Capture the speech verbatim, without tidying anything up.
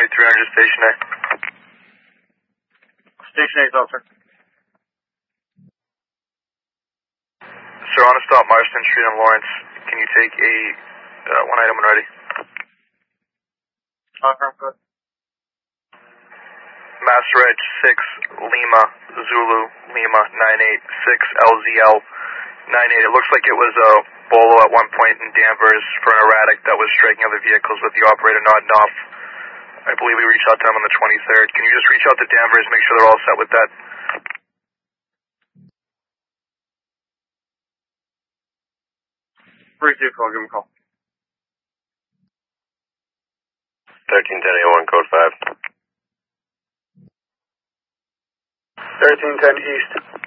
three hundred to Station A. Station A, officer. Sir, on a stop Marston Street in Lawrence. Can you take a uh, one item when ready? Uh, good. Master Edge six Lima Zulu Lima nine eight six L Z L nine eight. It looks like it was a bolo at one point in Danvers for an erratic that was striking other vehicles with the operator nodding off. I believe we reached out to them on the twenty-third. Can you just reach out to Danvers, make sure they're all set with that? three two four, give him a call. thirteen ten A one, code five. thirteen ten East.